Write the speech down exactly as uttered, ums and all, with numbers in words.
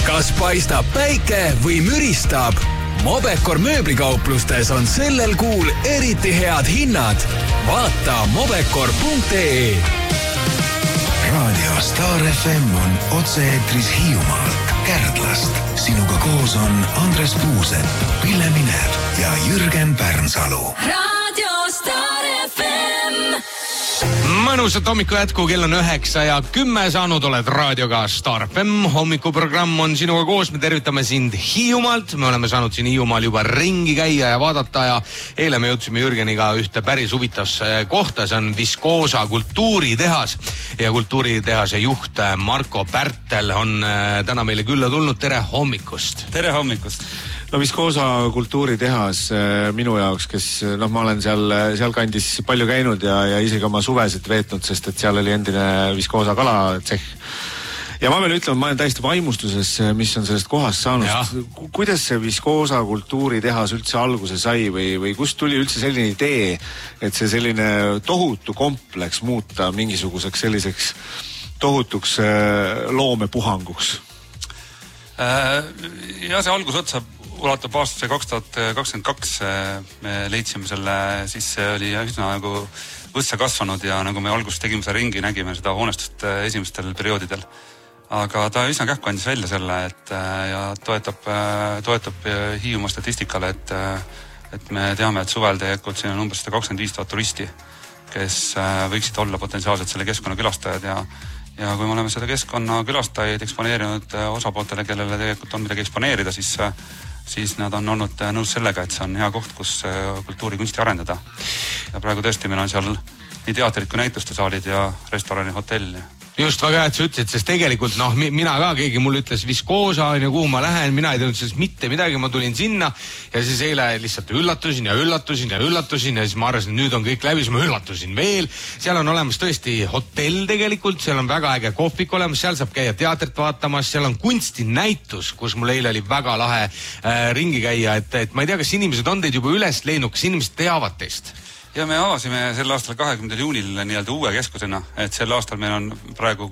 Kas paistab päike või müristab? Mobecor mööblikauplustes on sellel kuul eriti head hinnad. Vaata mobecor punkt ee. Raadio Star F M on otse-eetris Hiiumaalt, Kärdlast. Sinuga koos on Andres Puusepp, Pille Miner ja Jürgen Pärnsalu. Raadio Star F M. Mõnusat hommiku jätku, kell on üheksa ja kümme saanud, oled raadioga Star F M. Hommikuprogramm on sinuga koos, me tervitame sind Hiiumaalt. Me oleme saanud siin Hiiumaal juba ringi käia ja vaadata ja eile me jõudsime Jürgeniga ühte päris huvitasse kohta. See on Viskoosa kultuuritehas ja kultuuritehase juht Marko Pärtel on täna meile külla tulnud. Tere hommikust! Tere hommikust! No Viskoosa kultuuritehas minu jaoks, kes noh, ma olen seal, seal kandis palju käinud ja, ja isegi oma suvesid veetnud, sest et seal oli endine Viskoosa kalatsehh. Ja ma pean ütlema, ma olen täiesti vaimustuses, mis on sellest kohast saanud. Kuidas see Viskoosa kultuuritehas üldse alguse sai või, või kust tuli üldse selline idee, et see selline tohutu kompleks muuta mingisuguseks selliseks tohutuks loomepuhanguks? Ja see algus otsa ulatab aastase kaks tuhat kakskümmend kaks. Me leidsime selle, siis see oli üsna nagu võssa kasvanud ja nagu me alguses tegime seda ringi, nägime seda hoonestust esimestel perioodidel. Aga ta üsna kähku andis välja selle, et ja toetab, toetab Hiiumaa statistikale, et, et me teame, et suvel tegelikult siin on umbes sada kakskümmend viis tuhat turisti, kes võiksid olla potentsiaalselt selle keskkonna külastajad ja Ja kui me oleme seda keskkonna külastajaid eksponeerinud osapooltele, kellele tegelikult on midagi eksponeerida, siis, siis nad on olnud nõus sellega, et see on hea koht, kus kultuuri kunsti arendada. Ja praegu tõesti meil on seal nii teatrid kui näitustusaalid ja restorani, hotell. Just väga hea, et sa ütlesid, sest tegelikult noh, mina ka, keegi mul ütles Viskoosa, kuhu ma lähen, mina ei teinud sellest mitte midagi, ma tulin sinna ja siis eile lihtsalt üllatusin ja üllatusin ja üllatusin ja siis ma arvasin, et nüüd on kõik läbi, siis ma üllatusin veel. Seal on olemas tõesti hotell tegelikult, seal on väga äge kohvik olemas, seal saab käia teatrit vaatamas, seal on kunstinäitus, kus mul eile oli väga lahe äh, ringi käia, et, et ma ei tea, kas inimesed on teid juba üles leidnud, kas inimesed teavad teist? Ja me avasime sel aastal kahekümnendal juunil nii-öelda uue keskusena, et sel aastal meil on praegu